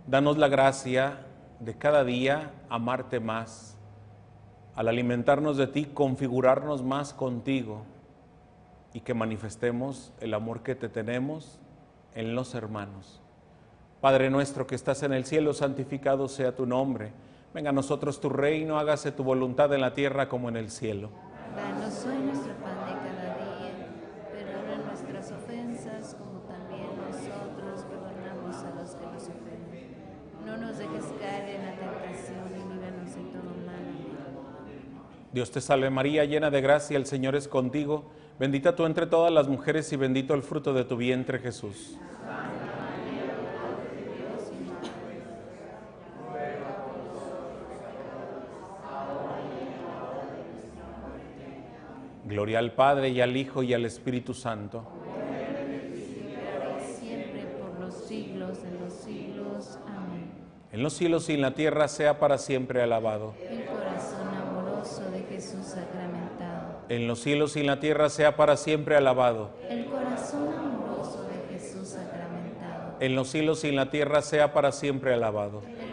Danos la gracia de cada día amarte más, al alimentarnos de ti, configurarnos más contigo y que manifestemos el amor que te tenemos en los hermanos. Padre nuestro que estás en el cielo, santificado sea tu nombre. Venga a nosotros tu reino, hágase tu voluntad en la tierra como en el cielo. Danos hoy nuestro pan de cada día, perdona nuestras ofensas como también nosotros perdonamos a los que nos ofenden. No nos dejes caer en la tentación y líbranos de todo mal. Amén. Dios te salve María, llena de gracia, el Señor es contigo. Bendita tú entre todas las mujeres y bendito el fruto de tu vientre, Jesús. Gloria al Padre, y al Hijo, y al Espíritu Santo. Siempre por los siglos de los siglos. Amén. En los cielos y en la tierra sea para siempre alabado. El corazón amoroso de Jesús sacramentado. En los cielos y en la tierra sea para siempre alabado. El corazón amoroso de Jesús sacramentado. En los cielos y en la tierra sea para siempre alabado. El